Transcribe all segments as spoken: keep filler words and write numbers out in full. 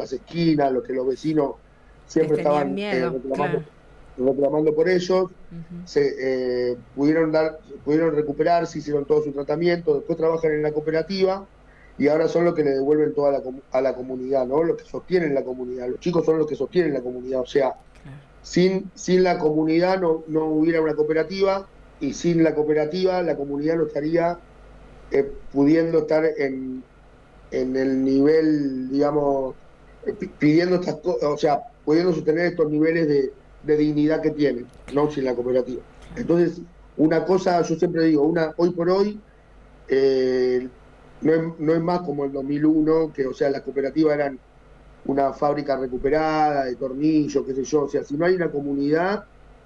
las esquinas, lo que los vecinos siempre estaban eh, reclamando, claro. reclamando por ellos, uh-huh. se eh, pudieron dar, pudieron recuperarse, hicieron todo su tratamiento, después trabajan en la cooperativa y ahora son los que le devuelven toda la, a la comunidad, ¿no? Los que sostienen la comunidad, los chicos son los que sostienen la comunidad, o sea, claro. sin, sin la comunidad no, no hubiera una cooperativa, y sin la cooperativa la comunidad no estaría eh, pudiendo estar en, en el nivel, digamos, pidiendo estas cosas, o sea, pudiendo sostener estos niveles de, de dignidad que tienen, no sin la cooperativa. Entonces, una cosa, yo siempre digo, una hoy por hoy, eh, no, es, no es más como el dos mil uno, que, o sea, las cooperativas eran una fábrica recuperada, de tornillos, qué sé yo, o sea, si no hay una comunidad,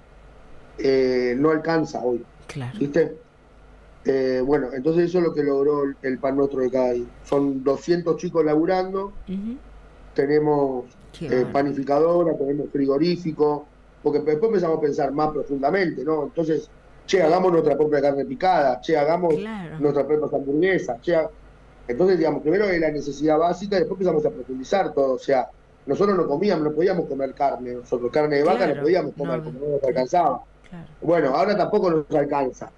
eh, no alcanza hoy, claro. ¿viste? Eh, bueno, entonces eso es lo que logró el, el Pan Nuestro de cada día. Son doscientos chicos laburando, uh-huh. tenemos eh, panificadora, tenemos frigorífico, porque después empezamos a pensar más profundamente, ¿no? Entonces, che, hagamos nuestra propia carne picada, che, hagamos claro. nuestras propias hamburguesas, che, entonces, digamos, primero es la necesidad básica y después empezamos a profundizar todo, o sea, nosotros no comíamos, no podíamos comer carne, nosotros carne de vaca claro. no podíamos comer, no, porque no nos alcanzaba. Claro. Bueno, ahora tampoco nos alcanza,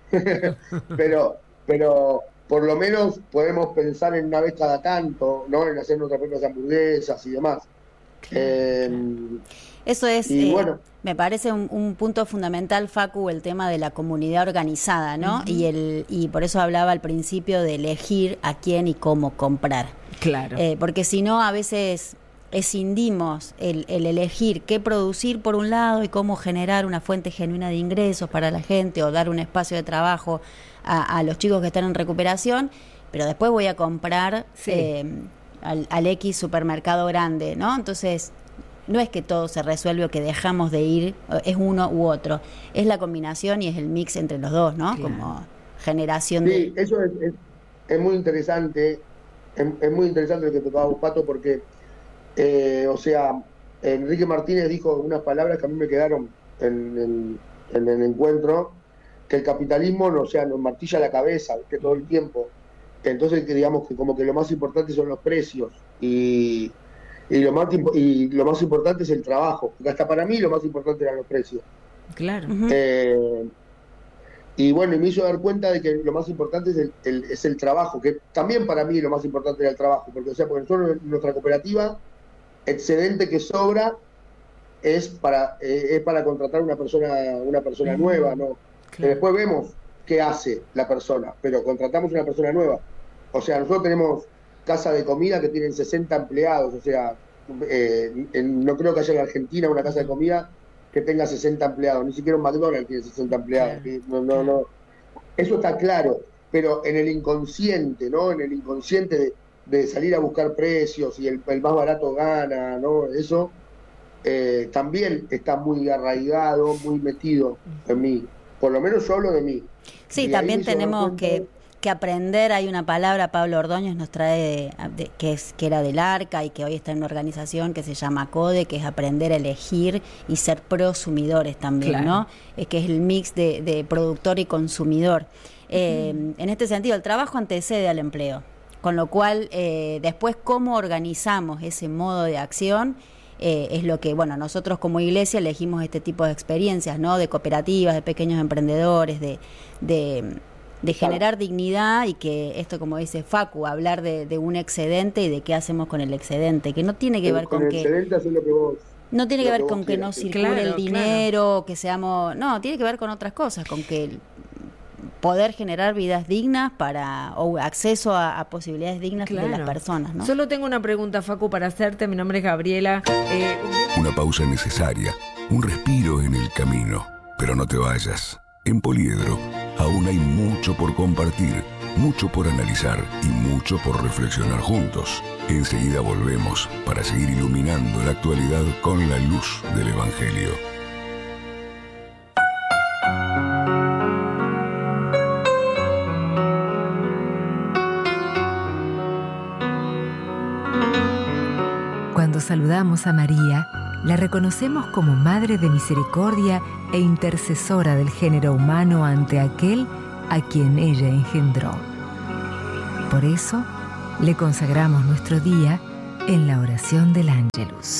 pero, pero por lo menos podemos pensar en una vez cada tanto, ¿no? En hacer nuestras propias hamburguesas y demás. Claro, eh, claro. Eso es, y eh, bueno, me parece un, un punto fundamental, Facu, el tema de la comunidad organizada, ¿no? Uh-huh. Y el y por eso hablaba al principio de elegir a quién y cómo comprar. Claro. Eh, porque si no, a veces escindimos el, el elegir qué producir por un lado y cómo generar una fuente genuina de ingresos para la gente o dar un espacio de trabajo a, a los chicos que están en recuperación, pero después voy a comprar sí. eh, al, al X supermercado grande, ¿no? Entonces, no es que todo se resuelve o que dejamos de ir, es uno u otro, es la combinación y es el mix entre los dos, ¿no? Claro. Como generación sí, de... Sí, eso es, es, es muy interesante, es, es muy interesante lo que tocaba vos, Pato, porque Eh, o sea, Enrique Martínez dijo unas palabras que a mí me quedaron en, en, en el encuentro, que el capitalismo, no, o sea, nos martilla la cabeza, ¿viste? Todo el tiempo. Entonces, que digamos que como que lo más importante son los precios y, y, lo más, y lo más importante es el trabajo, porque hasta para mí lo más importante eran los precios. Claro. Uh-huh. Eh, y bueno, y me hizo dar cuenta de que lo más importante es el, el, es el trabajo, que también para mí lo más importante era el trabajo, porque, o sea, porque nosotros, nuestra cooperativa, excedente que sobra es para eh, es para contratar una persona una persona mm, nueva, ¿no? Claro. Después vemos qué hace la persona, pero contratamos una persona nueva. O sea, nosotros tenemos casa de comida que tienen sesenta empleados, o sea, eh, en, no creo que haya en Argentina una casa de comida que tenga sesenta empleados, ni siquiera un McDonald's tiene sesenta empleados. Claro. No, no, no. Eso está claro, pero en el inconsciente, ¿no? En el inconsciente de de salir a buscar precios y el, el más barato gana, ¿no? Eso eh, también está muy arraigado, muy metido en mí. Por lo menos yo hablo de mí. Sí, y también tenemos que, que aprender. Hay una palabra, Pablo Ordóñez nos trae, de, de, que, es, que era del ARCA y que hoy está en una organización que se llama CODE, que es aprender a elegir y ser prosumidores también, claro. ¿no? Es que es el mix de, de productor y consumidor. Eh, uh-huh. En este sentido, el trabajo antecede al empleo. Con lo cual, eh, después, cómo organizamos ese modo de acción eh, es lo que, bueno, nosotros como iglesia elegimos este tipo de experiencias, ¿no? De cooperativas, de pequeños emprendedores, de, de, de generar dignidad y que esto, como dice Facu, hablar de, de un excedente y de qué hacemos con el excedente, que no tiene que ver con, con que... el excedente hacer lo que vos... No tiene que ver que con que no circule claro, el dinero, claro. que seamos... No, tiene que ver con otras cosas, con que... El, poder generar vidas dignas para o acceso a, a posibilidades dignas claro. de las personas, ¿no? Solo tengo una pregunta, Facu, para hacerte. Mi nombre es Gabriela. Eh... Una pausa necesaria, un respiro en el camino. Pero no te vayas. En Poliedro aún hay mucho por compartir, mucho por analizar y mucho por reflexionar juntos. Enseguida volvemos para seguir iluminando la actualidad con la luz del Evangelio. Cuando saludamos a María, la reconocemos como Madre de Misericordia e intercesora del género humano ante aquel a quien ella engendró. Por eso, le consagramos nuestro día en la oración del Ángelus.